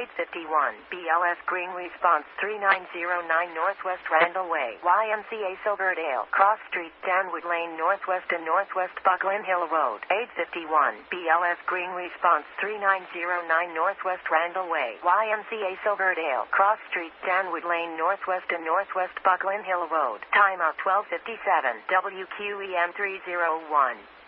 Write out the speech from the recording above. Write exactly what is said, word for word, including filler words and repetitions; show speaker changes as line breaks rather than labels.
fifty-one, B L S Green Response three nine zero nine Northwest Randall Way, Y M C A Silverdale, Cross Street, Danwood Lane Northwest and Northwest Buckland Hill Road, eight fifty-one, B L S Green Response three nine zero nine Northwest Randall Way, Y M C A Silverdale, Cross Street, Danwood Lane Northwest and Northwest Buckland Hill Road. Timeout twelve fifty-seven, W Q E M three oh one.